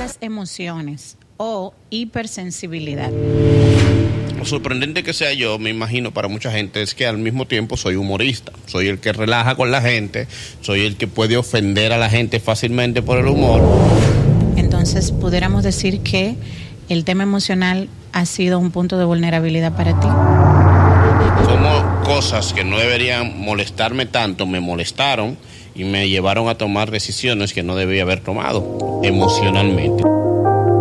varias emociones o hipersensibilidad. Lo sorprendente que sea yo, me imagino, para mucha gente, es que al mismo tiempo soy humorista. Soy el que relaja con la gente, soy el que puede ofender a la gente fácilmente por el humor. Entonces, pudiéramos decir que el tema emocional ha sido un punto de vulnerabilidad para ti. Como cosas que no deberían molestarme tanto, me molestaron y me llevaron a tomar decisiones que no debía haber tomado emocionalmente.